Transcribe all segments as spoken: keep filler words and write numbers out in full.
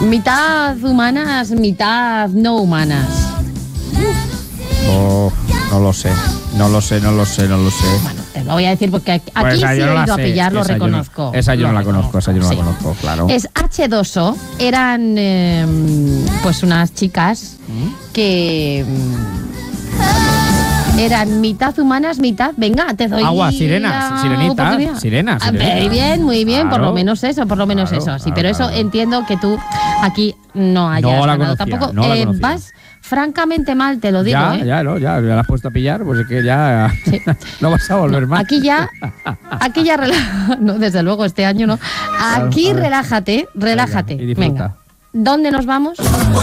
Mitad humanas, mitad no humanas. Oh, no lo sé, no lo sé, no lo sé, no lo sé. Bueno, te lo voy a decir porque aquí Pues sí he no ido a sé. pillar, lo Esa reconozco. Yo no, esa yo lo no la reconozco, conozco, esa yo no sí. la conozco, claro. Es hache dos o, eran eh, pues unas chicas ¿Mm? que mm, eran mitad humanas, mitad, venga, te doy Agua, sirenas, la sirenitas, oportunidad. sirenas, Ah, sirenas. Muy bien, muy bien, por Claro. lo menos eso, por lo menos Claro, eso, sí, claro, pero claro. eso entiendo que tú aquí no hayas No la ganado conocía, tampoco. no la Eh, conocía. vas francamente mal, te lo digo, ya, ¿eh? ya, no, ya, ya la has puesto a pillar, pues es que ya Sí. no vas a volver más. Aquí ya, aquí ya rela- no, desde luego este año no. Aquí Claro, a ver. relájate, relájate. Venga, y disfruta. Venga. ¿Dónde nos vamos?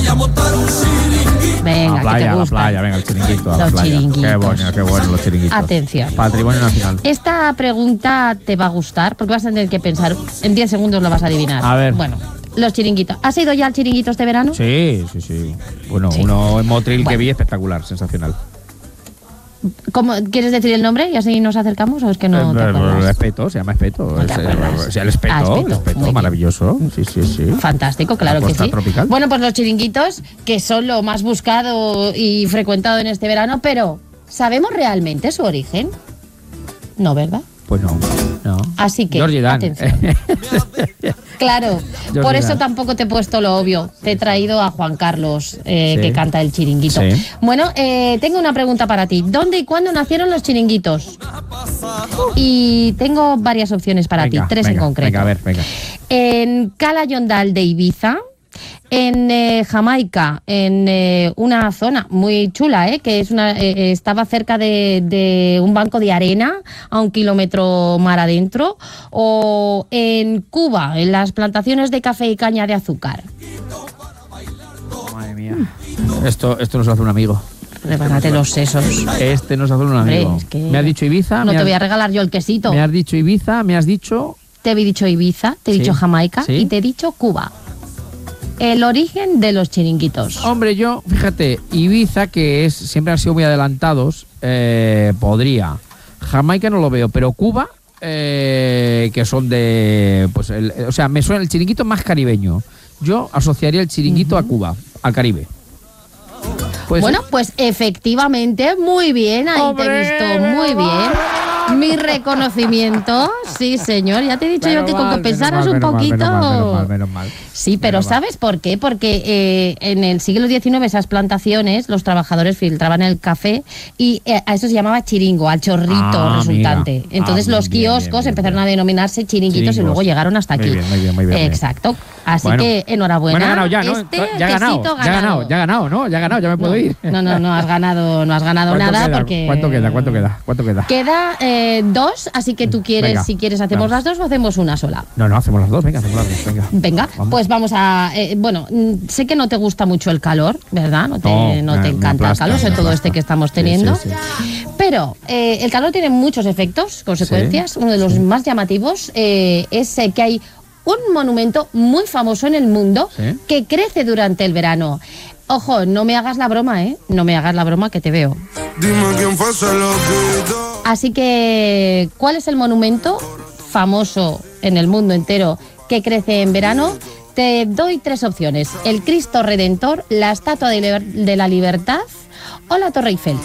Venga, a la que playa, te a la gusta. playa, venga, el chiringuito, a la Los playa. chiringuitos. Qué bueno, qué bueno los chiringuitos. Atención. Patrimonio nacional. Esta pregunta te va a gustar porque vas a tener que pensar. En diez segundos lo vas a adivinar. A ver. Bueno, los chiringuitos. ¿Has ido ya al chiringuito este verano? Sí, sí, sí. Bueno, Sí. uno en Motril que Bueno. vi espectacular, sensacional. ¿Cómo, ¿Quieres decir el nombre y así nos acercamos o es que no Eh, te eh, acuerdas? Espeto, se llama Espeto. No te Es, eh, acuerdas. o sea, el Espeto, Ah, Espeto, el Espeto, muy bien. maravilloso. Sí, sí, sí. Fantástico, claro La que costa sí. tropical. Bueno, pues los chiringuitos, que son lo más buscado y frecuentado en este verano, pero ¿sabemos realmente su origen? No, ¿verdad? Pues no, no. Así que, Georgie Dan. atención. Claro, Yo por sé eso nada. tampoco te he puesto lo obvio. Te he traído a Juan Carlos, eh, Sí. que canta el chiringuito. Sí. Bueno, eh, tengo una pregunta para ti. ¿Dónde y cuándo nacieron los chiringuitos? Y tengo varias opciones para Venga, ti, tres venga, en concreto. Venga, a ver, venga. En Cala Yondal de Ibiza, en eh, Jamaica, en eh, una zona muy chula, eh, que es una, eh, estaba cerca de, de un banco de arena a un kilómetro mar adentro, o en Cuba, en las plantaciones de café y caña de azúcar. Madre mía. Esto, esto nos hace un amigo. Prepárate los sesos. Este nos hace un Hombre, amigo. es que Me has dicho Ibiza. No me te has, voy a regalar yo el quesito. Me has dicho Ibiza, me has dicho. Te he dicho Ibiza, te he Sí. dicho Jamaica Sí. y te he dicho Cuba. El origen de los chiringuitos. Hombre, yo, fíjate, Ibiza, que es siempre han sido muy adelantados, eh, podría. Jamaica no lo veo, pero Cuba, eh, que son de. Pues el- o sea, me suena el chiringuito más caribeño. Yo asociaría el chiringuito a Cuba, al Caribe. Pues Bueno, pues efectivamente, muy bien, ahí ¡Hombre! te he visto muy bien. Mi reconocimiento, sí señor, ya te he dicho yo que con que pensaras un poquito... Menos mal, menos mal, menos mal. Sí, pero Menos mal. ¿sabes por qué? Porque eh, en el siglo diecinueve esas plantaciones, los trabajadores filtraban el café y eh, a eso se llamaba chiringo, al chorrito Ah, resultante. amiga. Entonces Ah, bien, los bien, kioscos bien, bien, empezaron bien. a denominarse chiringuitos y Chiringos. luego llegaron hasta Muy aquí. bien, muy bien, muy bien, muy bien. Exacto. Así Bueno. que enhorabuena. Bueno, he ganado ya, ¿no? Este ya he ganado, quesito ya he ganado, ya he ganado, ¿no? Ya he ganado, ya me puedo no, ir. No, no, no has ganado, no has ganado ¿Cuánto nada queda? porque. ¿Cuánto queda? ¿Cuánto queda? ¿Cuánto queda? Queda eh, dos, así que tú quieres, Venga, si quieres, hacemos vamos. las dos o hacemos una sola. No, no, hacemos las dos, venga, hacemos las dos, venga. Venga, Vamos. pues vamos a. eh, bueno, mm, sé que no te gusta mucho el calor, ¿verdad? No te, No, no me- te me encanta aplasta, el calor, sobre me todo aplasta. este que estamos Sí, teniendo. sí, sí. Pero eh, el calor tiene muchos efectos, consecuencias. Uno de los más llamativos eh, es eh, que hay un monumento muy famoso en el mundo Sí. que crece durante el verano. Ojo, no me hagas la broma, ¿eh? No me hagas la broma que te veo. Dime quién fue, se lo quitó. Así que, ¿cuál es el monumento famoso en el mundo entero que crece en verano? Te doy tres opciones. El Cristo Redentor, la Estatua de, Liber- de la Libertad o la Torre Eiffel.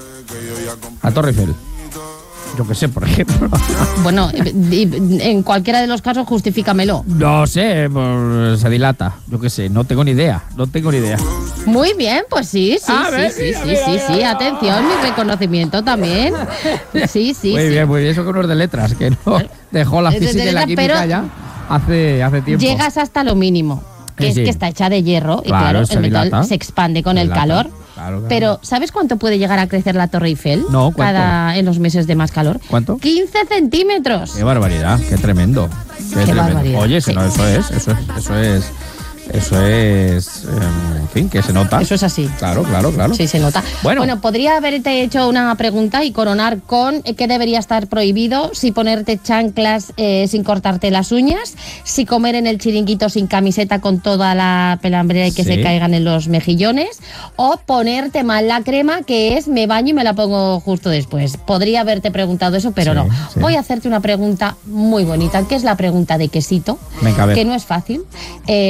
La Torre Eiffel. Yo qué sé, por ejemplo. Bueno, y- y- en cualquiera de los casos justifícamelo. No sé, pues, se dilata. Yo qué sé, no tengo ni idea. No tengo ni idea. Muy bien, pues sí, sí, A sí, ver, sí, mira, sí, mira, sí, mira, sí, mira. atención, mi reconocimiento también. Sí, sí, muy sí. bien, muy bien. Eso que uno es de letras, que no dejó la Es de física y la letras, química pero ya hace, hace tiempo. Llegas hasta lo mínimo, que Sí, es sí. que está hecha de hierro y Claro, claro, se el metal dilata. se expande con Se el dilata. calor. Claro, claro. Pero ¿sabes cuánto puede llegar a crecer la Torre Eiffel? No, ¿cuánto? Cada en los meses de más calor. ¿Cuánto? quince centímetros. Qué barbaridad, qué tremendo. Qué, tremendo. barbaridad, Oye, sí. no, eso es, eso es, eso es, eso es, eh, en fin, que se nota. Eso es así. Claro, claro, claro. Sí, se nota. Bueno. podría haberte hecho una pregunta y coronar con eh, qué debería estar prohibido, si ponerte chanclas eh, sin cortarte las uñas, si comer en el chiringuito sin camiseta con toda la pelambrera y que Sí. se caigan en los mejillones, o ponerte mal la crema, que es me baño y me la pongo justo después. Podría haberte preguntado eso, pero Sí, no. sí. Voy a hacerte una pregunta muy bonita, que es la pregunta de quesito, Venga, a ver. que no es fácil. Eh,